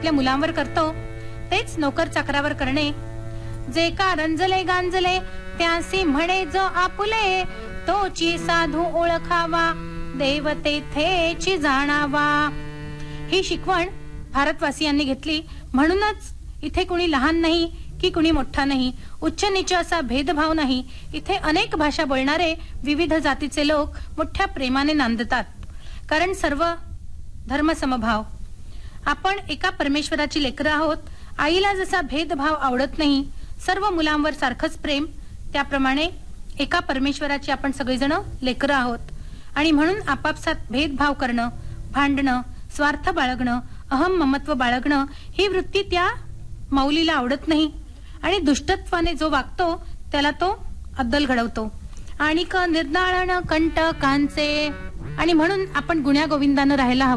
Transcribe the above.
आपल्या मुलांवर करतो तेच नोकर चाकरावर करणे. जे का रंजले गांजले त्यासी म्हणे जो आपुले, तोची साधू ओळखावा देव तेथेची जाणावा. ही शिकवण भारतवासियांनी घेतली. म्हणूनच इथे कुणी लहान नाही की कुणी मोठा नाही, उच्च नीच असा भेदभाव नाही. इथे अनेक भाषा बोलणारे विविध जातीचे लोक मोठ्या प्रेमाने नांदतात. कारण सर्व धर्म समभाव. आपण एका परमेश्वराची लेकरं आहोत. आईला जसा भेदभाव आवडत नाही, सर्व मुलांवर सारखंच प्रेम, त्याप्रमाणे एका परमेश्वराची आपण सगळेजण लेकरं आहोत. आणि म्हणून आपापसात भेदभाव करणं, भांडणं, स्वार्थ बाळगणं, अहम ममत्व बाळगणं ही वृत्ती त्या माऊलीला आवडत नाही. आणि दुष्टत्वाने जो वागतो त्याला तो अद्दल घडवतो. आणि निर्नाळण कंटकांचे. आणि म्हणून आपण गुण्या गोविंदानं राहायला हवं.